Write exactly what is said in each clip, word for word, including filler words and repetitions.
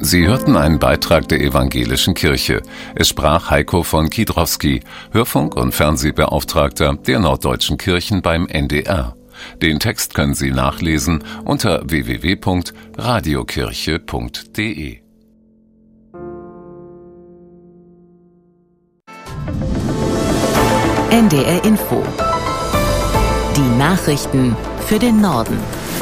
Sie hörten einen Beitrag der Evangelischen Kirche. Es sprach Heiko von Kiedrowski, Hörfunk- und Fernsehbeauftragter der Norddeutschen Kirchen beim N D R. Den Text können Sie nachlesen unter w w w punkt radiokirche punkt d e. N D R Info. Die Nachrichten für den Norden.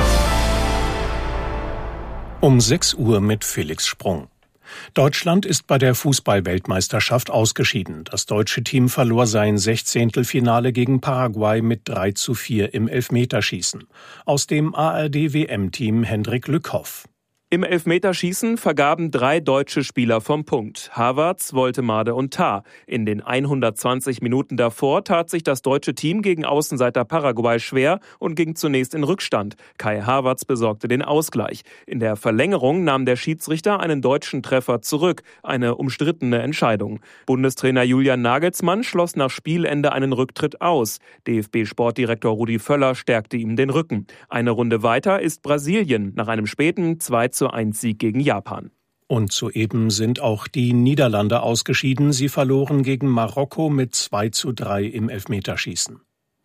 Um sechs Uhr mit Felix Sprung. Deutschland ist bei der Fußball-Weltmeisterschaft ausgeschieden. Das deutsche Team verlor sein Sechzehntelfinale gegen Paraguay mit drei zu vier im Elfmeterschießen. Aus dem A R D-W M-Team Hendrik Lückhoff. Im Elfmeterschießen vergaben drei deutsche Spieler vom Punkt. Havertz, Woltemade und Tah. In den hundertzwanzig Minuten davor tat sich das deutsche Team gegen Außenseiter Paraguay schwer und ging zunächst in Rückstand. Kai Havertz besorgte den Ausgleich. In der Verlängerung nahm der Schiedsrichter einen deutschen Treffer zurück. Eine umstrittene Entscheidung. Bundestrainer Julian Nagelsmann schloss nach Spielende einen Rücktritt aus. D F B-Sportdirektor Rudi Völler stärkte ihm den Rücken. Eine Runde weiter ist Brasilien nach einem späten zwei zu eins Sieg gegen Japan. Und soeben sind auch die Niederlande ausgeschieden. Sie verloren gegen Marokko mit zwei zu drei im Elfmeterschießen.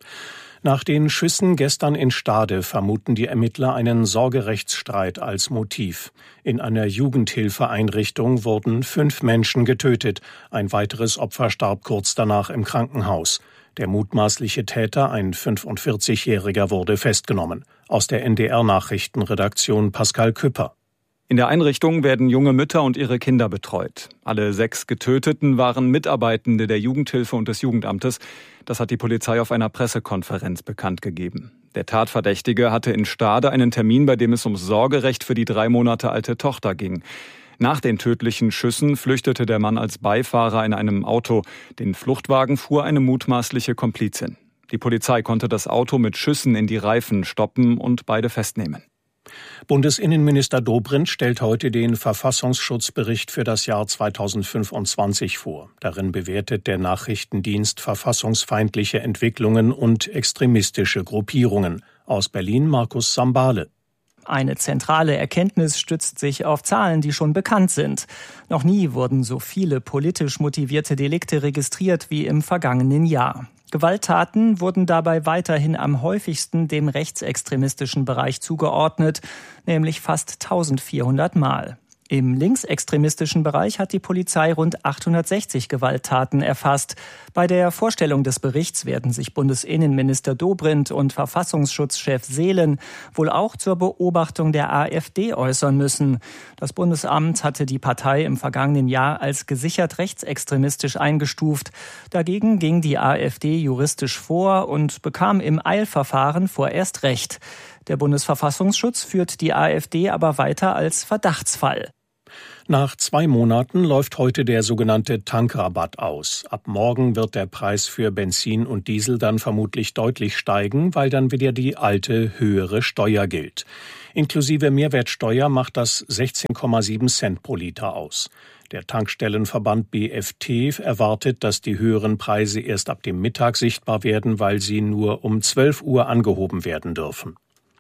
Nach den Schüssen gestern in Stade vermuten die Ermittler einen Sorgerechtsstreit als Motiv. In einer Jugendhilfeeinrichtung wurden fünf Menschen getötet. Ein weiteres Opfer starb kurz danach im Krankenhaus. Der mutmaßliche Täter, ein fünfundvierzigjähriger, wurde festgenommen. Aus der N D R-Nachrichtenredaktion Pascal Küpper. In der Einrichtung werden junge Mütter und ihre Kinder betreut. Alle sechs Getöteten waren Mitarbeitende der Jugendhilfe und des Jugendamtes. Das hat die Polizei auf einer Pressekonferenz bekannt gegeben. Der Tatverdächtige hatte in Stade einen Termin, bei dem es ums Sorgerecht für die drei Monate alte Tochter ging. Nach den tödlichen Schüssen flüchtete der Mann als Beifahrer in einem Auto. Den Fluchtwagen fuhr eine mutmaßliche Komplizin. Die Polizei konnte das Auto mit Schüssen in die Reifen stoppen und beide festnehmen. Bundesinnenminister Dobrindt stellt heute den Verfassungsschutzbericht für das Jahr zweitausendfünfundzwanzig vor. Darin bewertet der Nachrichtendienst verfassungsfeindliche Entwicklungen und extremistische Gruppierungen. Aus Berlin Markus Sambale. Eine zentrale Erkenntnis stützt sich auf Zahlen, die schon bekannt sind. Noch nie wurden so viele politisch motivierte Delikte registriert wie im vergangenen Jahr. Gewalttaten wurden dabei weiterhin am häufigsten dem rechtsextremistischen Bereich zugeordnet, nämlich fast eintausendvierhundert Mal. Im linksextremistischen Bereich hat die Polizei rund achthundertsechzig Gewalttaten erfasst. Bei der Vorstellung des Berichts werden sich Bundesinnenminister Dobrindt und Verfassungsschutzchef Seelen wohl auch zur Beobachtung der AfD äußern müssen. Das Bundesamt hatte die Partei im vergangenen Jahr als gesichert rechtsextremistisch eingestuft. Dagegen ging die AfD juristisch vor und bekam im Eilverfahren vorerst Recht. Der Bundesverfassungsschutz führt die AfD aber weiter als Verdachtsfall. Nach zwei Monaten läuft heute der sogenannte Tankrabatt aus. Ab morgen wird der Preis für Benzin und Diesel dann vermutlich deutlich steigen, weil dann wieder die alte, höhere Steuer gilt. Inklusive Mehrwertsteuer macht das sechzehn Komma sieben Cent pro Liter aus. Der Tankstellenverband B F T erwartet, dass die höheren Preise erst ab dem Mittag sichtbar werden, weil sie nur um zwölf Uhr angehoben werden dürfen.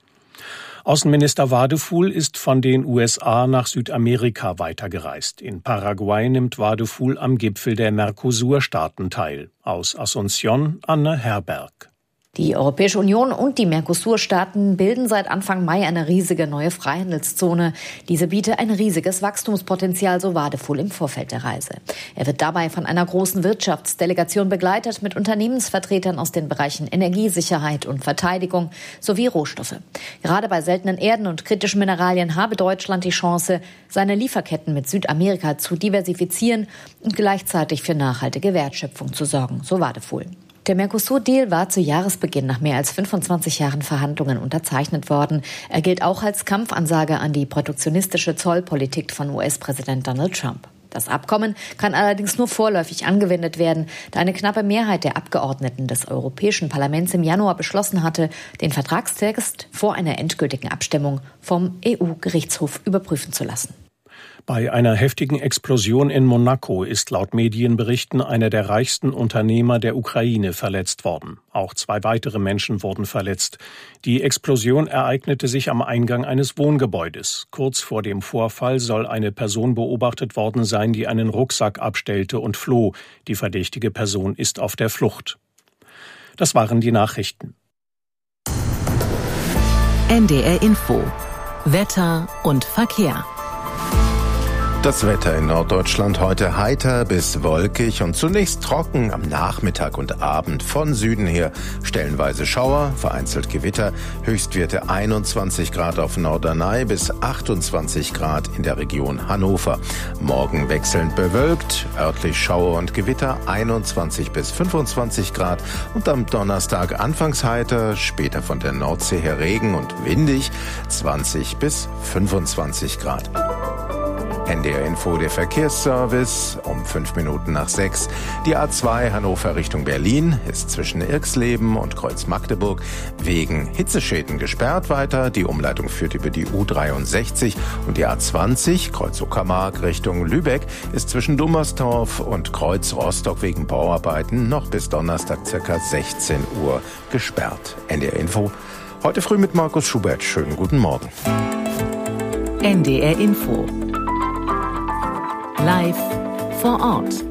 Außenminister Wadefuhl ist von den U S A nach Südamerika weitergereist. In Paraguay nimmt Wadefuhl am Gipfel der Mercosur-Staaten teil. Aus Asunción Anne Herberg. Die Europäische Union und die Mercosur-Staaten bilden seit Anfang Mai eine riesige neue Freihandelszone. Diese biete ein riesiges Wachstumspotenzial, so Wadefuhl im Vorfeld der Reise. Er wird dabei von einer großen Wirtschaftsdelegation begleitet mit Unternehmensvertretern aus den Bereichen Energiesicherheit und Verteidigung sowie Rohstoffe. Gerade bei seltenen Erden und kritischen Mineralien habe Deutschland die Chance, seine Lieferketten mit Südamerika zu diversifizieren und gleichzeitig für nachhaltige Wertschöpfung zu sorgen, so Wadefuhl. Der Mercosur-Deal war zu Jahresbeginn nach mehr als fünfundzwanzig Jahren Verhandlungen unterzeichnet worden. Er gilt auch als Kampfansage an die protektionistische Zollpolitik von U S-Präsident Donald Trump. Das Abkommen kann allerdings nur vorläufig angewendet werden, da eine knappe Mehrheit der Abgeordneten des Europäischen Parlaments im Januar beschlossen hatte, den Vertragstext vor einer endgültigen Abstimmung vom E U-Gerichtshof überprüfen zu lassen. Bei einer heftigen Explosion in Monaco ist laut Medienberichten einer der reichsten Unternehmer der Ukraine verletzt worden. Auch zwei weitere Menschen wurden verletzt. Die Explosion ereignete sich am Eingang eines Wohngebäudes. Kurz vor dem Vorfall soll eine Person beobachtet worden sein, die einen Rucksack abstellte und floh. Die verdächtige Person ist auf der Flucht. Das waren die Nachrichten. N D R Info. Wetter und Verkehr. Das Wetter in Norddeutschland heute heiter bis wolkig und zunächst trocken, am Nachmittag und Abend von Süden her stellenweise Schauer, vereinzelt Gewitter, Höchstwerte einundzwanzig Grad auf Norderney bis achtundzwanzig Grad in der Region Hannover. Morgen wechselnd bewölkt, örtlich Schauer und Gewitter, einundzwanzig bis fünfundzwanzig Grad und am Donnerstag anfangs heiter, später von der Nordsee her Regen und windig, zwanzig bis fünfundzwanzig Grad. N D R Info, der Verkehrsservice, um fünf Minuten nach sechs. Die A zwei Hannover Richtung Berlin ist zwischen Irxleben und Kreuz Magdeburg wegen Hitzeschäden gesperrt weiter. Die Umleitung führt über die U dreiundsechzig und die A zwanzig Kreuz Uckermark Richtung Lübeck ist zwischen Dummersdorf und Kreuz Rostock wegen Bauarbeiten noch bis Donnerstag ca. sechzehn Uhr gesperrt. N D R Info, heute früh mit Markus Schubert. Schönen guten Morgen. N D R Info. Live vor Ort.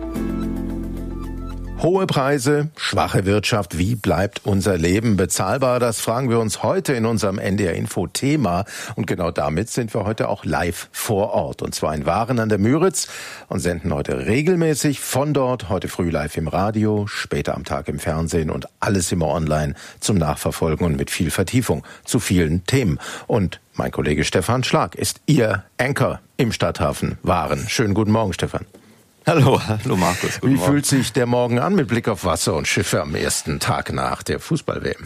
Hohe Preise, schwache Wirtschaft, wie bleibt unser Leben bezahlbar? Das fragen wir uns heute in unserem N D R Info Thema. Und genau damit sind wir heute auch live vor Ort. Und zwar in Waren an der Müritz und senden heute regelmäßig von dort, heute früh live im Radio, später am Tag im Fernsehen und alles immer online zum Nachverfolgen und mit viel Vertiefung zu vielen Themen. Und mein Kollege Stefan Schlag ist Ihr Anchor im Stadthafen Waren. Schönen guten Morgen, Stefan. Hallo, hallo Markus. Wie Morgen. Fühlt sich der Morgen an mit Blick auf Wasser und Schiffe am ersten Tag nach der Fußball-W M?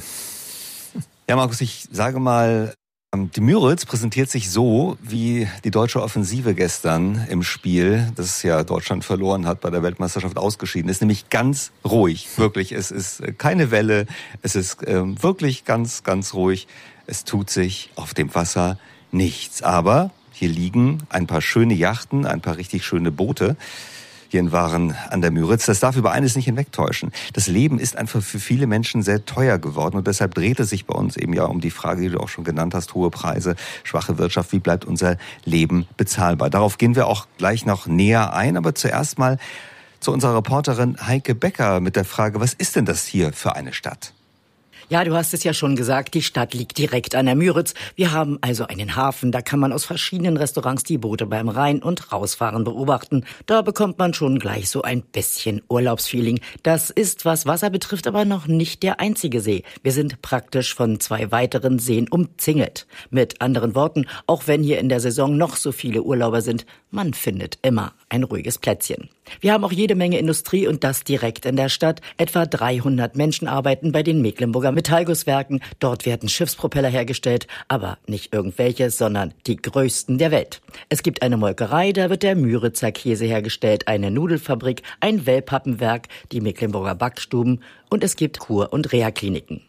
Ja, Markus, ich sage mal, die Müritz präsentiert sich so, wie die deutsche Offensive gestern im Spiel, das ja Deutschland verloren hat, bei der Weltmeisterschaft ausgeschieden ist, nämlich ganz ruhig. Wirklich, es ist keine Welle, es ist äh, wirklich ganz, ganz ruhig. Es tut sich auf dem Wasser nichts. Aber hier liegen ein paar schöne Yachten, ein paar richtig schöne Boote hier in Waren an der Müritz. Das darf über eines nicht hinwegtäuschen. Das Leben ist einfach für viele Menschen sehr teuer geworden und deshalb dreht es sich bei uns eben ja um die Frage, die du auch schon genannt hast, hohe Preise, schwache Wirtschaft, wie bleibt unser Leben bezahlbar? Darauf gehen wir auch gleich noch näher ein, aber zuerst mal zu unserer Reporterin Heike Becker mit der Frage, was ist denn das hier für eine Stadt? Ja, du hast es ja schon gesagt, die Stadt liegt direkt an der Müritz. Wir haben also einen Hafen, da kann man aus verschiedenen Restaurants die Boote beim Rein- und Rausfahren beobachten. Da bekommt man schon gleich so ein bisschen Urlaubsfeeling. Das ist, was Wasser betrifft, aber noch nicht der einzige See. Wir sind praktisch von zwei weiteren Seen umzingelt. Mit anderen Worten, auch wenn hier in der Saison noch so viele Urlauber sind, man findet immer ein ruhiges Plätzchen. Wir haben auch jede Menge Industrie und das direkt in der Stadt. Etwa dreihundert Menschen arbeiten bei den Mecklenburger Metallgusswerken. Dort werden Schiffspropeller hergestellt, aber nicht irgendwelche, sondern die größten der Welt. Es gibt eine Molkerei, da wird der Müritzer Käse hergestellt, eine Nudelfabrik, ein Wellpappenwerk, die Mecklenburger Backstuben und es gibt Kur- und Reha-Kliniken.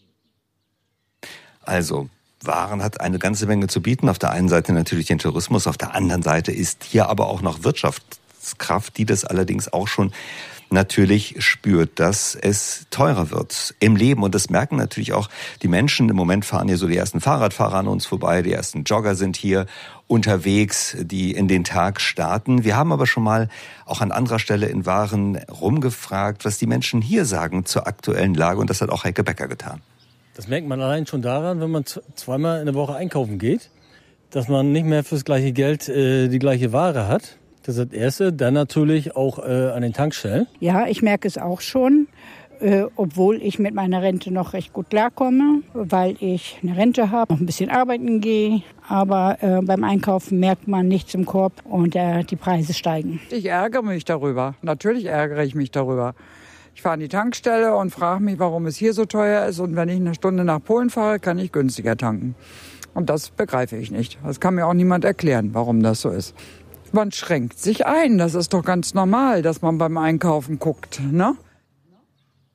Also, Waren hat eine ganze Menge zu bieten. Auf der einen Seite natürlich den Tourismus, auf der anderen Seite ist hier aber auch noch Wirtschaftskraft, die das allerdings auch schon natürlich spürt, dass es teurer wird im Leben. Und das merken natürlich auch die Menschen. Im Moment fahren hier so die ersten Fahrradfahrer an uns vorbei, die ersten Jogger sind hier unterwegs, die in den Tag starten. Wir haben aber schon mal auch an anderer Stelle in Waren rumgefragt, was die Menschen hier sagen zur aktuellen Lage. Und das hat auch Heike Becker getan. Das merkt man allein schon daran, wenn man zweimal in der Woche einkaufen geht, dass man nicht mehr fürs gleiche Geld äh, die gleiche Ware hat. Das ist das Erste. Dann natürlich auch äh, an den Tankstellen. Ja, ich merke es auch schon, äh, obwohl ich mit meiner Rente noch recht gut klarkomme, weil ich eine Rente habe, noch ein bisschen arbeiten gehe. Aber äh, beim Einkaufen merkt man nichts im Korb und äh, die Preise steigen. Ich ärgere mich darüber. Natürlich ärgere ich mich darüber. Ich fahre an die Tankstelle und frage mich, warum es hier so teuer ist. Und wenn ich eine Stunde nach Polen fahre, kann ich günstiger tanken. Und das begreife ich nicht. Das kann mir auch niemand erklären, warum das so ist. Man schränkt sich ein. Das ist doch ganz normal, dass man beim Einkaufen guckt, ne?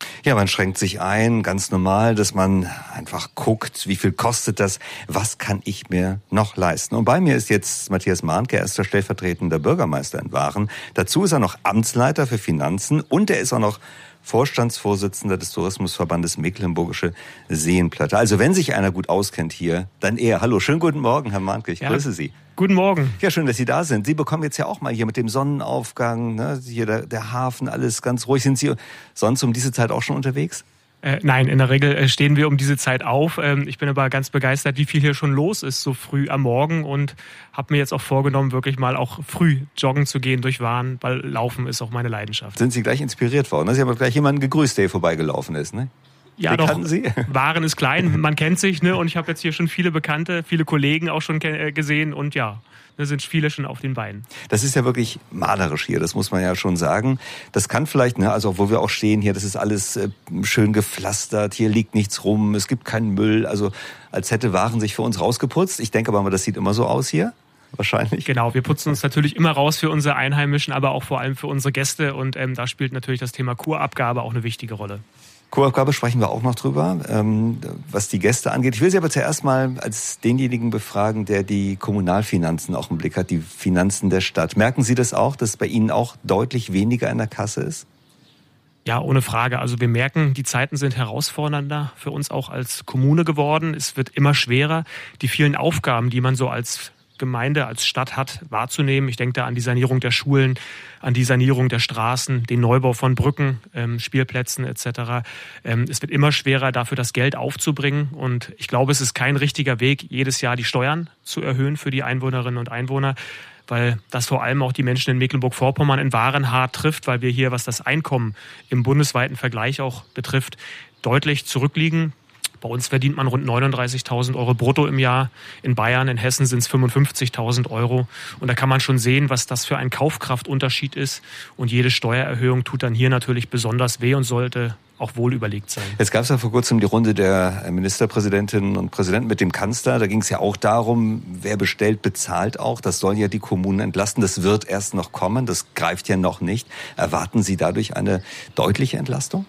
Ja, man schränkt sich ein, ganz normal, dass man einfach guckt, wie viel kostet das, was kann ich mir noch leisten. Und bei mir ist jetzt Matthias Mahnke, er ist der stellvertretende Bürgermeister in Waren. Dazu ist er noch Amtsleiter für Finanzen und er ist auch noch Vorstandsvorsitzender des Tourismusverbandes Mecklenburgische Seenplatte. Also wenn sich einer gut auskennt hier, dann er. Hallo, schönen guten Morgen, Herr Mahnke, ich ja, grüße Sie. Guten Morgen. Ja, schön, dass Sie da sind. Sie bekommen jetzt ja auch mal hier mit dem Sonnenaufgang, ne, hier der, der Hafen, alles ganz ruhig. Sind Sie sonst um diese Zeit auch schon unterwegs? Äh, nein, in der Regel äh, stehen wir um diese Zeit auf. Ähm, ich bin aber ganz begeistert, wie viel hier schon los ist, so früh am Morgen, und habe mir jetzt auch vorgenommen, wirklich mal auch früh joggen zu gehen durch Waren, weil Laufen ist auch meine Leidenschaft. Sind Sie gleich inspiriert worden? Ne? Sie haben gleich jemanden gegrüßt, der hier vorbeigelaufen ist, ne? Ja, doch. Sie? Waren ist klein, man kennt sich, ne? Und ich habe jetzt hier schon viele Bekannte, viele Kollegen auch schon gesehen und ja, da sind viele schon auf den Beinen. Das ist ja wirklich malerisch hier, das muss man ja schon sagen. Das kann vielleicht, ne, also wo wir auch stehen hier, das ist alles äh, schön gepflastert, hier liegt nichts rum, es gibt keinen Müll, also als hätte Waren sich für uns rausgeputzt. Ich denke aber mal, das sieht immer so aus hier. Wahrscheinlich. Genau, wir putzen uns natürlich immer raus für unsere Einheimischen, aber auch vor allem für unsere Gäste, und ähm, da spielt natürlich das Thema Kurabgabe auch eine wichtige Rolle. Kurabgabe sprechen wir auch noch drüber, ähm, was die Gäste angeht. Ich will Sie aber zuerst mal als denjenigen befragen, der die Kommunalfinanzen auch im Blick hat, die Finanzen der Stadt. Merken Sie das auch, dass bei Ihnen auch deutlich weniger in der Kasse ist? Ja, ohne Frage. Also wir merken, die Zeiten sind herausfordernder für uns auch als Kommune geworden. Es wird immer schwerer, die vielen Aufgaben, die man so als Gemeinde, als Stadt hat, wahrzunehmen. Ich denke da an die Sanierung der Schulen, an die Sanierung der Straßen, den Neubau von Brücken, ähm, Spielplätzen et cetera. Ähm, es wird immer schwerer, dafür das Geld aufzubringen. Und ich glaube, es ist kein richtiger Weg, jedes Jahr die Steuern zu erhöhen für die Einwohnerinnen und Einwohner, weil das vor allem auch die Menschen in Mecklenburg-Vorpommern in Waren hart trifft, weil wir hier, was das Einkommen im bundesweiten Vergleich auch betrifft, deutlich zurückliegen. Bei uns verdient man rund neununddreißigtausend Euro brutto im Jahr. In Bayern, in Hessen sind es fünfundfünfzigtausend Euro. Und da kann man schon sehen, was das für ein Kaufkraftunterschied ist. Und jede Steuererhöhung tut dann hier natürlich besonders weh und sollte auch wohl überlegt sein. Jetzt gab es ja vor kurzem die Runde der Ministerpräsidentinnen und Präsidenten mit dem Kanzler. Da ging es ja auch darum, wer bestellt, bezahlt auch. Das soll ja die Kommunen entlasten. Das wird erst noch kommen. Das greift ja noch nicht. Erwarten Sie dadurch eine deutliche Entlastung?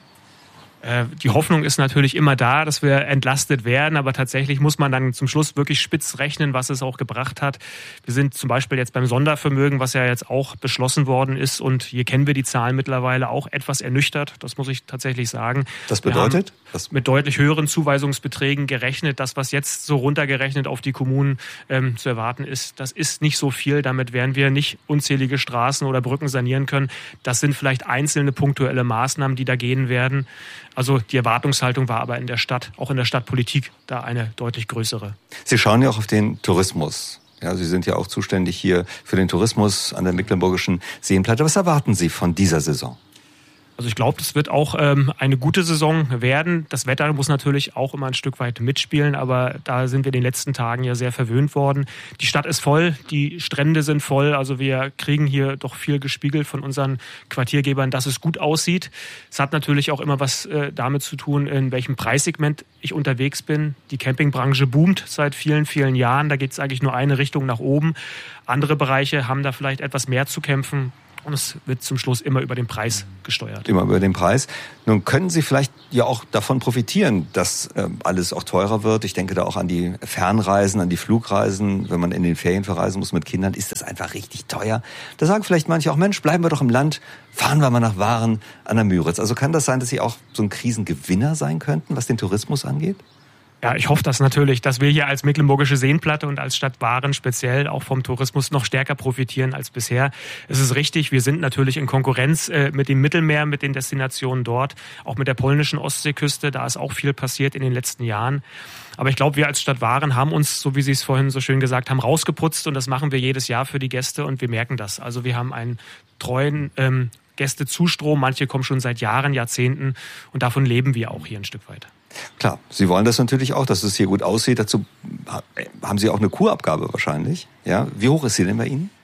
Die Hoffnung ist natürlich immer da, dass wir entlastet werden, aber tatsächlich muss man dann zum Schluss wirklich spitz rechnen, was es auch gebracht hat. Wir sind zum Beispiel jetzt beim Sondervermögen, was ja jetzt auch beschlossen worden ist, und hier kennen wir die Zahlen mittlerweile, auch etwas ernüchtert, das muss ich tatsächlich sagen. Das bedeutet? Wir haben mit deutlich höheren Zuweisungsbeträgen gerechnet. Das, was jetzt so runtergerechnet auf die Kommunen ähm, zu erwarten ist, das ist nicht so viel. Damit werden wir nicht unzählige Straßen oder Brücken sanieren können. Das sind vielleicht einzelne punktuelle Maßnahmen, die da gehen werden. Also die Erwartungshaltung war aber in der Stadt, auch in der Stadtpolitik, da eine deutlich größere. Sie schauen ja auch auf den Tourismus. Ja, Sie sind ja auch zuständig hier für den Tourismus an der Mecklenburgischen Seenplatte. Was erwarten Sie von dieser Saison? Also ich glaube, es wird auch ähm, eine gute Saison werden. Das Wetter muss natürlich auch immer ein Stück weit mitspielen, aber da sind wir in den letzten Tagen ja sehr verwöhnt worden. Die Stadt ist voll, die Strände sind voll, also wir kriegen hier doch viel gespiegelt von unseren Quartiergebern, dass es gut aussieht. Es hat natürlich auch immer was äh, damit zu tun, in welchem Preissegment ich unterwegs bin. Die Campingbranche boomt seit vielen, vielen Jahren, da geht es eigentlich nur eine Richtung nach oben. Andere Bereiche haben da vielleicht etwas mehr zu kämpfen. Und es wird zum Schluss immer über den Preis gesteuert. Immer über den Preis. Nun können Sie vielleicht ja auch davon profitieren, dass äh, alles auch teurer wird. Ich denke da auch an die Fernreisen, an die Flugreisen. Wenn man in den Ferien verreisen muss mit Kindern, ist das einfach richtig teuer. Da sagen vielleicht manche auch, Mensch, bleiben wir doch im Land, fahren wir mal nach Waren an der Müritz. Also kann das sein, dass Sie auch so ein Krisengewinner sein könnten, was den Tourismus angeht? Ja, ich hoffe das natürlich, dass wir hier als Mecklenburgische Seenplatte und als Stadt Waren speziell auch vom Tourismus noch stärker profitieren als bisher. Es ist richtig, wir sind natürlich in Konkurrenz äh, mit dem Mittelmeer, mit den Destinationen dort, auch mit der polnischen Ostseeküste. Da ist auch viel passiert in den letzten Jahren. Aber ich glaube, wir als Stadt Waren haben uns, so wie Sie es vorhin so schön gesagt haben, rausgeputzt, und das machen wir jedes Jahr für die Gäste, und wir merken das. Also wir haben einen treuen ähm, Gästezustrom, manche kommen schon seit Jahren, Jahrzehnten, und davon leben wir auch hier ein Stück weit. Klar, Sie wollen das natürlich auch, dass es hier gut aussieht. Dazu haben Sie auch eine Kurabgabe wahrscheinlich. Ja, wie hoch ist sie denn bei Ihnen?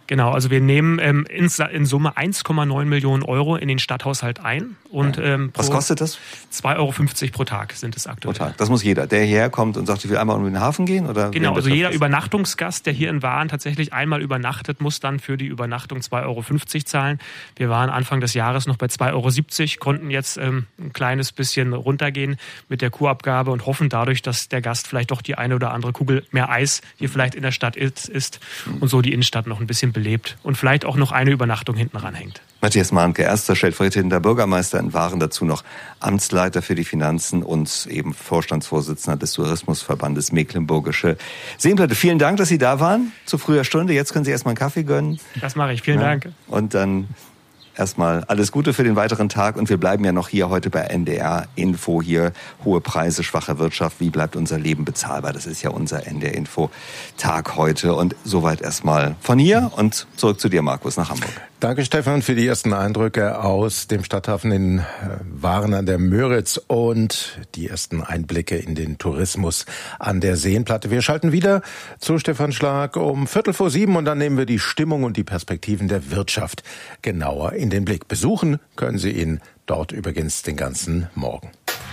Genau, also wir nehmen ähm, in, in Summe eins Komma neun Millionen Euro in den Stadthaushalt ein. Und, ähm, Was kostet das? zwei Euro fünfzig pro Tag sind es aktuell. Pro Tag. Das muss jeder, der hierher kommt und sagt, ich will einmal um den Hafen gehen? Oder genau, also jeder das? Übernachtungsgast, der hier in Waren tatsächlich einmal übernachtet, muss dann für die Übernachtung zwei Euro fünfzig zahlen. Wir waren Anfang des Jahres noch bei zwei Euro siebzig, konnten jetzt ähm, ein kleines bisschen runtergehen mit der Kurabgabe und hoffen dadurch, dass der Gast vielleicht doch die eine oder andere Kugel mehr Eis hier vielleicht in der Stadt ist, ist und so die Innenstadt noch ein bisschen belebt und vielleicht auch noch eine Übernachtung hinten ranhängt. Matthias Mahnke, erster stellvertretender Bürgermeister in Waren, dazu noch Amtsleiter für die Finanzen und eben Vorstandsvorsitzender des Tourismusverbandes Mecklenburgische Seenplatte. Vielen Dank, dass Sie da waren zu früher Stunde. Jetzt können Sie erstmal einen Kaffee gönnen. Das mache ich. Vielen ja. Dank. Und dann erstmal alles Gute für den weiteren Tag und wir bleiben ja noch hier heute bei N D R Info hier. Hohe Preise, schwache Wirtschaft, wie bleibt unser Leben bezahlbar? Das ist ja unser N D R Info Tag heute und soweit erstmal von hier und zurück zu dir, Markus, nach Hamburg. Danke, Stefan, für die ersten Eindrücke aus dem Stadthafen in Waren an der Müritz und die ersten Einblicke in den Tourismus an der Seenplatte. Wir schalten wieder zu Stefan Schlag um Viertel vor sieben und dann nehmen wir die Stimmung und die Perspektiven der Wirtschaft genauer in den Blick. Besuchen können Sie ihn dort übrigens den ganzen Morgen.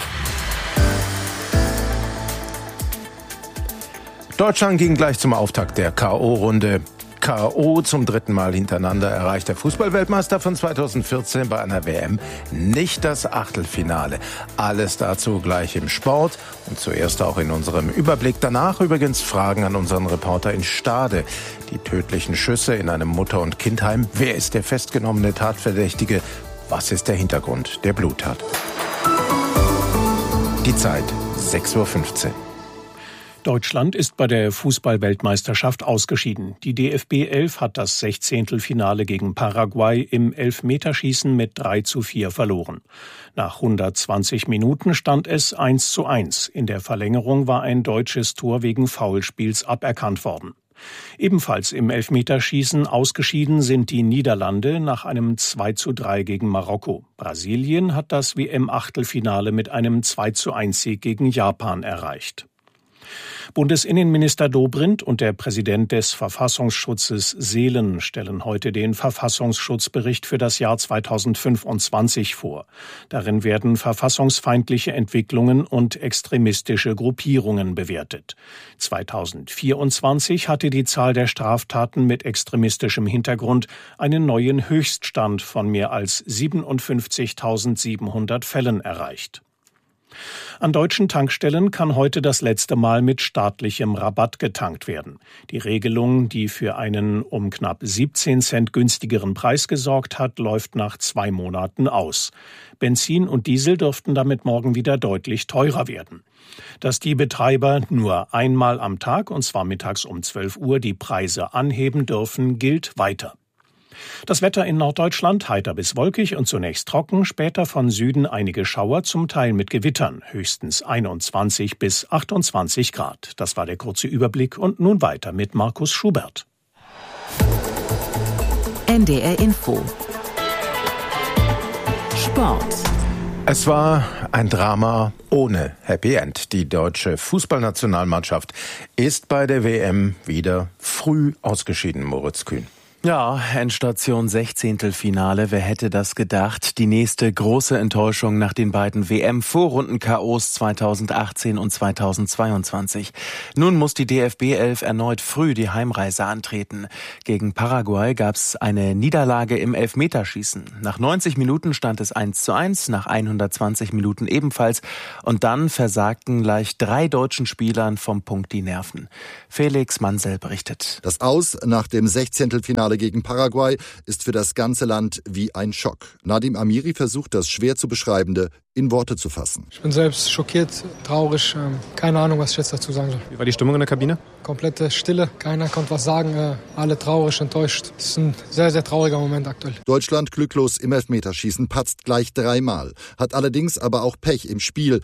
Deutschland ging gleich zum Auftakt der K O-Runde. K O zum dritten Mal hintereinander erreicht der Fußballweltmeister von zweitausendvierzehn bei einer W M nicht das Achtelfinale. Alles dazu gleich im Sport und zuerst auch in unserem Überblick. Danach übrigens Fragen an unseren Reporter in Stade. Die tödlichen Schüsse in einem Mutter- und Kindheim. Wer ist der festgenommene Tatverdächtige? Was ist der Hintergrund der Bluttat? Die Zeit sechs Uhr fünfzehn. Deutschland ist bei der Fußball-Weltmeisterschaft ausgeschieden. Die D F B elf hat das Sechzehntelfinale gegen Paraguay im Elfmeterschießen mit drei zu vier verloren. Nach hundertzwanzig Minuten stand es eins zu eins. In der Verlängerung war ein deutsches Tor wegen Foulspiels aberkannt worden. Ebenfalls im Elfmeterschießen ausgeschieden sind die Niederlande nach einem zwei zu drei gegen Marokko. Brasilien hat das W M-Achtelfinale mit einem zwei zu eins Sieg gegen Japan erreicht. Bundesinnenminister Dobrindt und der Präsident des Verfassungsschutzes Seelen stellen heute den Verfassungsschutzbericht für das Jahr zweitausendfünfundzwanzig vor. Darin werden verfassungsfeindliche Entwicklungen und extremistische Gruppierungen bewertet. zweitausendvierundzwanzig hatte die Zahl der Straftaten mit extremistischem Hintergrund einen neuen Höchststand von mehr als siebenundfünfzigtausendsiebenhundert Fällen erreicht. An deutschen Tankstellen kann heute das letzte Mal mit staatlichem Rabatt getankt werden. Die Regelung, die für einen um knapp siebzehn Cent günstigeren Preis gesorgt hat, läuft nach zwei Monaten aus. Benzin und Diesel dürften damit morgen wieder deutlich teurer werden. Dass die Betreiber nur einmal am Tag, und zwar mittags um zwölf Uhr, die Preise anheben dürfen, gilt weiter. Das Wetter in Norddeutschland heiter bis wolkig und zunächst trocken, später von Süden einige Schauer, zum Teil mit Gewittern, höchstens einundzwanzig bis achtundzwanzig Grad. Das war der kurze Überblick und nun weiter mit Markus Schubert. N D R Info Sport. Es war ein Drama ohne Happy End. Die deutsche Fußballnationalmannschaft ist bei der W M wieder früh ausgeschieden, Moritz Kühn. Ja, Endstation Sechzehntelfinale, wer hätte das gedacht? Die nächste große Enttäuschung nach den beiden W M-Vorrunden-K Os zweitausendachtzehn und zweitausendzweiundzwanzig. Nun muss die D F B elf erneut früh die Heimreise antreten. Gegen Paraguay gab's eine Niederlage im Elfmeterschießen. Nach neunzig Minuten stand es eins zu eins, nach hundertzwanzig Minuten ebenfalls. Und dann versagten gleich drei deutschen Spielern vom Punkt die Nerven. Felix Mansell berichtet. Das Aus nach dem Sechzehntelfinale gegen Paraguay ist für das ganze Land wie ein Schock. Nadim Amiri versucht, das schwer zu Beschreibende in Worte zu fassen. Ich bin selbst schockiert, traurig, keine Ahnung, was ich jetzt dazu sagen soll. Wie war die Stimmung in der Kabine? Komplette Stille, keiner konnte was sagen, alle traurig, enttäuscht. Das ist ein sehr, sehr trauriger Moment aktuell. Deutschland glücklos im Elfmeterschießen, patzt gleich dreimal, hat allerdings aber auch Pech im Spiel.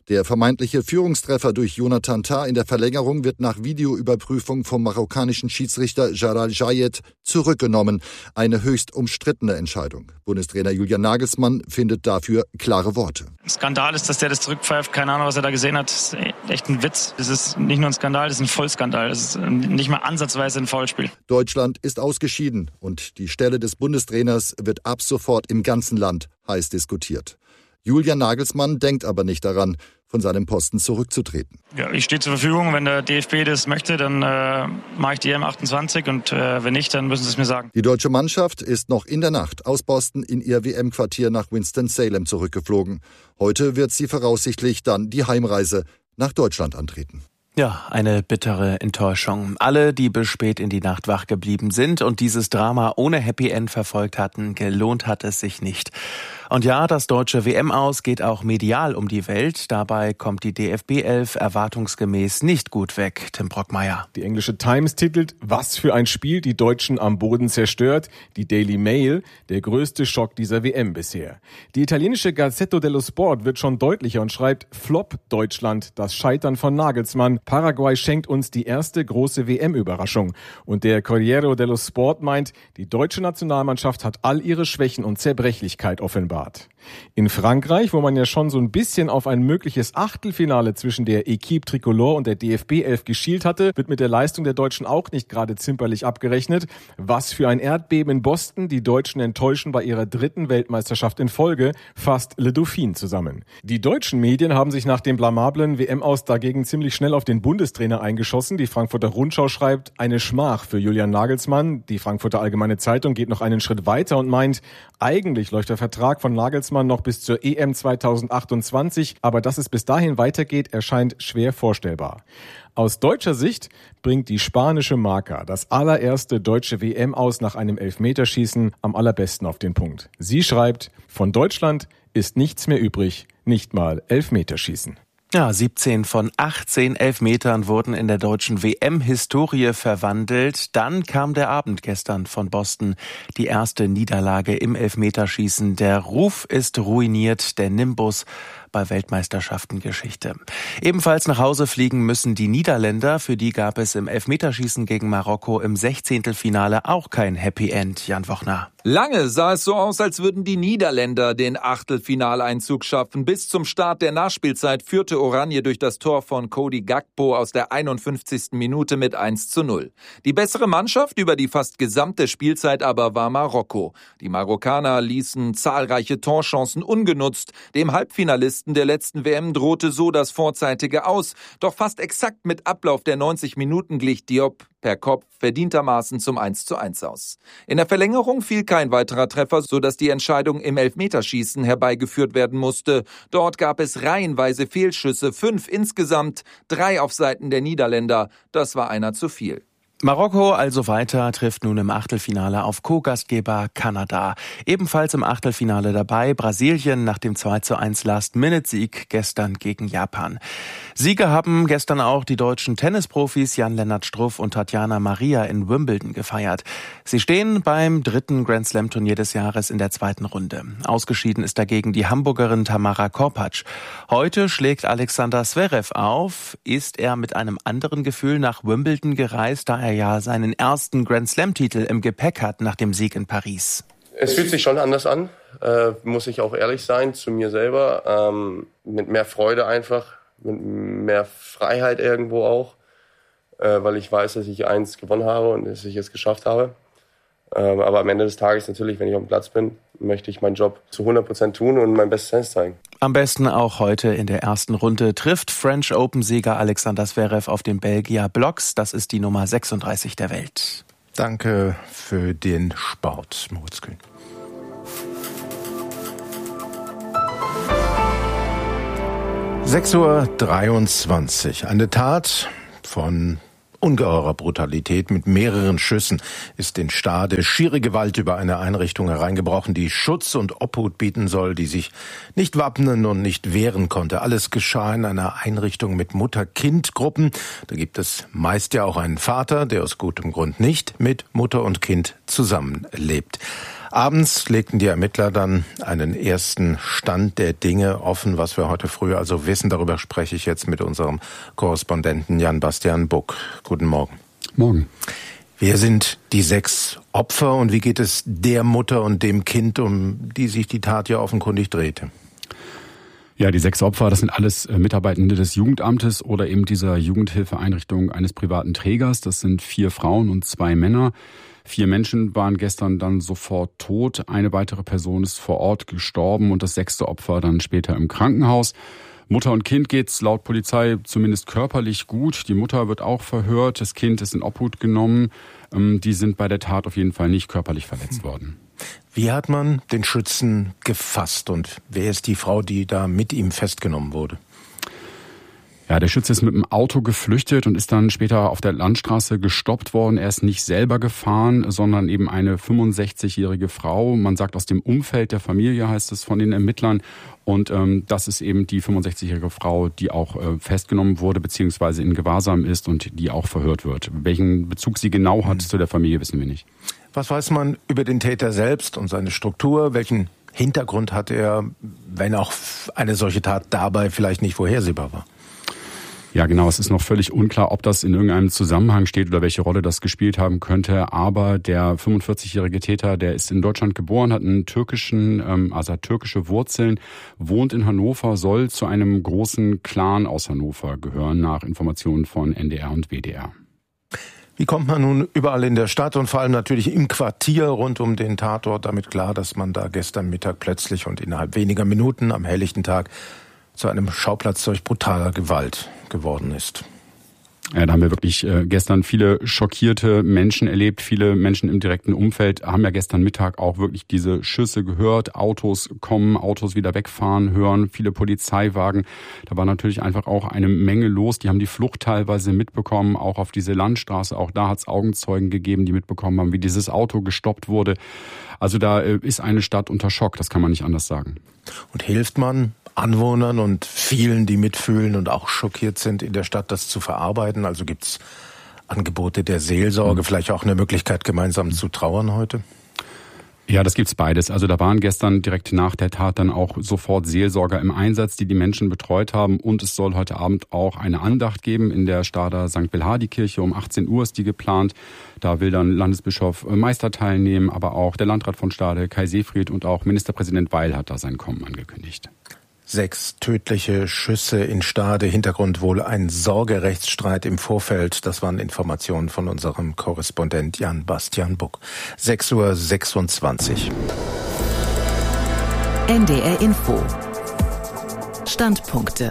Der vermeintliche Führungstreffer durch Jonathan Tah in der Verlängerung wird nach Videoüberprüfung vom marokkanischen Schiedsrichter Jalal Jayed zurückgenommen. Eine höchst umstrittene Entscheidung. Bundestrainer Julian Nagelsmann findet dafür klare Worte. Skandal ist, dass der das zurückpfeift. Keine Ahnung, was er da gesehen hat. Das ist echt ein Witz. Das ist nicht nur ein Skandal, das ist ein Vollskandal. Das ist nicht mal ansatzweise ein Foulspiel. Deutschland ist ausgeschieden und die Stelle des Bundestrainers wird ab sofort im ganzen Land heiß diskutiert. Julian Nagelsmann denkt aber nicht daran, von seinem Posten zurückzutreten. Ja, ich stehe zur Verfügung. Wenn der D F B das möchte, dann äh, mache ich die E M achtundzwanzig und äh, wenn nicht, dann müssen sie es mir sagen. Die deutsche Mannschaft ist noch in der Nacht aus Boston in ihr W M-Quartier nach Winston-Salem zurückgeflogen. Heute wird sie voraussichtlich dann die Heimreise nach Deutschland antreten. Ja, eine bittere Enttäuschung. Alle, die bis spät in die Nacht wach geblieben sind und dieses Drama ohne Happy End verfolgt hatten, gelohnt hat es sich nicht. Und ja, das deutsche W M-Aus geht auch medial um die Welt. Dabei kommt die D F B elf erwartungsgemäß nicht gut weg. Tim Brockmeier. Die englische Times titelt, was für ein Spiel, die Deutschen am Boden zerstört. Die Daily Mail, der größte Schock dieser W M bisher. Die italienische Gazzetta dello Sport wird schon deutlicher und schreibt, Flop Deutschland, das Scheitern von Nagelsmann. Paraguay schenkt uns die erste große W M-Überraschung. Und der Corriere dello Sport meint, die deutsche Nationalmannschaft hat all ihre Schwächen und Zerbrechlichkeit offenbart. In Frankreich, wo man ja schon so ein bisschen auf ein mögliches Achtelfinale zwischen der Equipe Tricolore und der D F B elf geschielt hatte, wird mit der Leistung der Deutschen auch nicht gerade zimperlich abgerechnet. Was für ein Erdbeben in Boston, die Deutschen enttäuschen bei ihrer dritten Weltmeisterschaft in Folge, fasst Le Dauphin zusammen. Die deutschen Medien haben sich nach dem blamablen W M-Aus dagegen ziemlich schnell auf den Bundestrainer eingeschossen. Die Frankfurter Rundschau schreibt, eine Schmach für Julian Nagelsmann. Die Frankfurter Allgemeine Zeitung geht noch einen Schritt weiter und meint, eigentlich läuft der Vertrag von Nagelsmann noch bis zur E M zweitausendachtundzwanzig, aber dass es bis dahin weitergeht, erscheint schwer vorstellbar. Aus deutscher Sicht bringt die spanische Marca das allererste deutsche W M-Aus nach einem Elfmeterschießen am allerbesten auf den Punkt. Sie schreibt, von Deutschland ist nichts mehr übrig, nicht mal Elfmeterschießen. Ja, siebzehn von achtzehn Elfmetern wurden in der deutschen W M-Historie verwandelt. Dann kam der Abend gestern von Boston. Die erste Niederlage im Elfmeterschießen. Der Ruf ist ruiniert, der Nimbus bei Weltmeisterschaften-Geschichte. Ebenfalls nach Hause fliegen müssen die Niederländer. Für die gab es im Elfmeterschießen gegen Marokko im Sechzehntelfinale auch kein Happy End. Jan Wochner. Lange sah es so aus, als würden die Niederländer den Achtelfinaleinzug schaffen. Bis zum Start der Nachspielzeit führte Oranje durch das Tor von Cody Gakpo aus der einundfünfzigsten Minute mit eins zu null. Die bessere Mannschaft über die fast gesamte Spielzeit aber war Marokko. Die Marokkaner ließen zahlreiche Torchancen ungenutzt. Dem Halbfinalisten der letzten W M drohte so das vorzeitige Aus. Doch fast exakt mit Ablauf der neunzig Minuten glich Diop per Kopf verdientermaßen zum eins zu eins aus. In der Verlängerung fiel kein weiterer Treffer, sodass die Entscheidung im Elfmeterschießen herbeigeführt werden musste. Dort gab es reihenweise Fehlschüsse, fünf insgesamt, drei auf Seiten der Niederländer. Das war einer zu viel. Marokko also weiter, trifft nun im Achtelfinale auf Co-Gastgeber Kanada. Ebenfalls im Achtelfinale dabei Brasilien nach dem zwei zu eins Last-Minute-Sieg gestern gegen Japan. Sieger haben gestern auch die deutschen Tennisprofis Jan-Lennart Struff und Tatjana Maria in Wimbledon gefeiert. Sie stehen beim dritten Grand-Slam-Turnier des Jahres in der zweiten Runde. Ausgeschieden ist dagegen die Hamburgerin Tamara Korpatsch. Heute schlägt Alexander Zverev auf. Ist er mit einem anderen Gefühl nach Wimbledon gereist, da er ja seinen ersten Grand-Slam-Titel im Gepäck hat nach dem Sieg in Paris? Es fühlt sich schon anders an, äh, muss ich auch ehrlich sein zu mir selber. Ähm, mit mehr Freude einfach, mit mehr Freiheit irgendwo auch, äh, weil ich weiß, dass ich eins gewonnen habe und dass ich es geschafft habe. Ähm, aber am Ende des Tages natürlich, wenn ich auf dem Platz bin, möchte ich meinen Job zu hundert Prozent tun und mein Bestes Tennis zeigen. Am besten auch heute in der ersten Runde trifft French Open-Sieger Alexander Zverev auf den Belgier Blocks. Das ist die Nummer sechsunddreißig der Welt. Danke für den Sport, Moritz Kühn. sechs Uhr dreiundzwanzig. Eine Tat von ungeheurer Brutalität mit mehreren Schüssen ist in Stade schiere Gewalt über eine Einrichtung hereingebrochen, die Schutz und Obhut bieten soll, die sich nicht wappnen und nicht wehren konnte. Alles geschah in einer Einrichtung mit Mutter-Kind-Gruppen. Da gibt es meist ja auch einen Vater, der aus gutem Grund nicht mit Mutter und Kind zusammenlebt. Abends legten die Ermittler dann einen ersten Stand der Dinge offen, was wir heute früh also wissen. Darüber spreche ich jetzt mit unserem Korrespondenten Jan-Bastian Buck. Guten Morgen. Morgen. Wer sind die sechs Opfer und wie geht es der Mutter und dem Kind, um die sich die Tat ja offenkundig drehte? Ja, die sechs Opfer, das sind alles Mitarbeitende des Jugendamtes oder eben dieser Jugendhilfeeinrichtung eines privaten Trägers. Das sind vier Frauen und zwei Männer. Vier Menschen waren gestern dann sofort tot. Eine weitere Person ist vor Ort gestorben und das sechste Opfer dann später im Krankenhaus. Mutter und Kind geht's laut Polizei zumindest körperlich gut. Die Mutter wird auch verhört. Das Kind ist in Obhut genommen. Die sind bei der Tat auf jeden Fall nicht körperlich verletzt worden. Wie hat man den Schützen gefasst und wer ist die Frau, die da mit ihm festgenommen wurde? Ja, der Schütze ist mit dem Auto geflüchtet und ist dann später auf der Landstraße gestoppt worden. Er ist nicht selber gefahren, sondern eben eine fünfundsechzigjährige Frau. Man sagt aus dem Umfeld der Familie, heißt es von den Ermittlern. Und ähm, das ist eben die fünfundsechzigjährige Frau, die auch äh, festgenommen wurde, beziehungsweise in Gewahrsam ist und die auch verhört wird. Welchen Bezug sie genau hat mhm. zu der Familie, wissen wir nicht. Was weiß man über den Täter selbst und seine Struktur? Welchen Hintergrund hat er, wenn auch eine solche Tat dabei vielleicht nicht vorhersehbar war? Ja, genau. Es ist noch völlig unklar, ob das in irgendeinem Zusammenhang steht oder welche Rolle das gespielt haben könnte. Aber der fünfundvierzigjährige Täter, der ist in Deutschland geboren, hat einen türkischen, also hat türkische Wurzeln, wohnt in Hannover, soll zu einem großen Clan aus Hannover gehören, nach Informationen von N D R und W D R. Wie kommt man nun überall in der Stadt und vor allem natürlich im Quartier rund um den Tatort damit klar, dass man da gestern Mittag plötzlich und innerhalb weniger Minuten am helllichten Tag zu einem Schauplatz solch brutaler Gewalt geworden ist? Ja, da haben wir wirklich äh, gestern viele schockierte Menschen erlebt. Viele Menschen im direkten Umfeld haben ja gestern Mittag auch wirklich diese Schüsse gehört. Autos kommen, Autos wieder wegfahren, hören, viele Polizeiwagen. Da war natürlich einfach auch eine Menge los. Die haben die Flucht teilweise mitbekommen, auch auf diese Landstraße. Auch da hat es Augenzeugen gegeben, die mitbekommen haben, wie dieses Auto gestoppt wurde. Also da äh, ist eine Stadt unter Schock, das kann man nicht anders sagen. Und hilft man Anwohnern und vielen, die mitfühlen und auch schockiert sind in der Stadt, das zu verarbeiten? Also gibt's Angebote der Seelsorge, vielleicht auch eine Möglichkeit, gemeinsam zu trauern heute? Ja, das gibt's beides. Also da waren gestern direkt nach der Tat dann auch sofort Seelsorger im Einsatz, die die Menschen betreut haben. Und es soll heute Abend auch eine Andacht geben in der Stader Sankt Wilhardi-Kirche. Um achtzehn Uhr ist die geplant. Da will dann Landesbischof Meister teilnehmen, aber auch der Landrat von Stade, Kai Seefried, und auch Ministerpräsident Weil hat da sein Kommen angekündigt. Sechs tödliche Schüsse in Stade, Hintergrund wohl ein Sorgerechtsstreit im Vorfeld. Das waren Informationen von unserem Korrespondent Jan-Bastian Buck. sechs Uhr sechsundzwanzig. N D R Info. Standpunkte.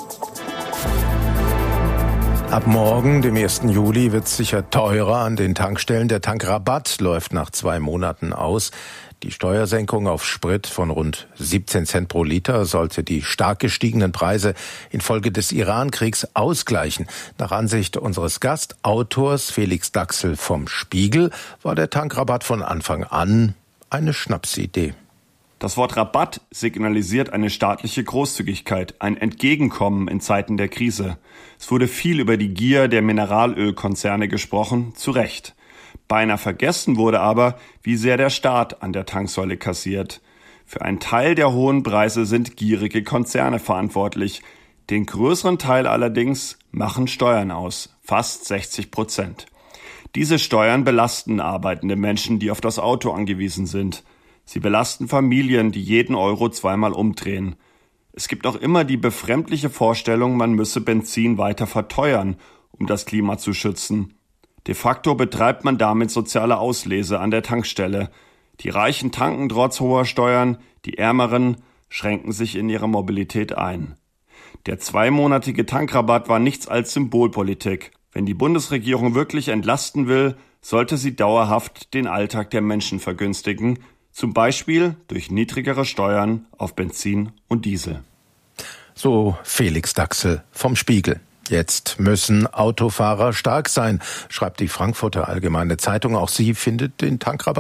Ab morgen, dem ersten Juli, wird es sicher teurer an den Tankstellen. Der Tankrabatt läuft nach zwei Monaten aus. Die Steuersenkung auf Sprit von rund siebzehn Cent pro Liter sollte die stark gestiegenen Preise infolge des Iran-Kriegs ausgleichen. Nach Ansicht unseres Gastautors Felix Daxel vom Spiegel war der Tankrabatt von Anfang an eine Schnapsidee. Das Wort Rabatt signalisiert eine staatliche Großzügigkeit, ein Entgegenkommen in Zeiten der Krise. Es wurde viel über die Gier der Mineralölkonzerne gesprochen, zu Recht. Beinahe vergessen wurde aber, wie sehr der Staat an der Tanksäule kassiert. Für einen Teil der hohen Preise sind gierige Konzerne verantwortlich. Den größeren Teil allerdings machen Steuern aus, fast sechzig Prozent. Diese Steuern belasten arbeitende Menschen, die auf das Auto angewiesen sind. Sie belasten Familien, die jeden Euro zweimal umdrehen. Es gibt auch immer die befremdliche Vorstellung, man müsse Benzin weiter verteuern, um das Klima zu schützen. De facto betreibt man damit soziale Auslese an der Tankstelle. Die Reichen tanken trotz hoher Steuern, die Ärmeren schränken sich in ihrer Mobilität ein. Der zweimonatige Tankrabatt war nichts als Symbolpolitik. Wenn die Bundesregierung wirklich entlasten will, sollte sie dauerhaft den Alltag der Menschen vergünstigen, zum Beispiel durch niedrigere Steuern auf Benzin und Diesel. So Felix Daxel vom Spiegel. Jetzt müssen Autofahrer stark sein, schreibt die Frankfurter Allgemeine Zeitung. Auch sie findet den Tankrabatt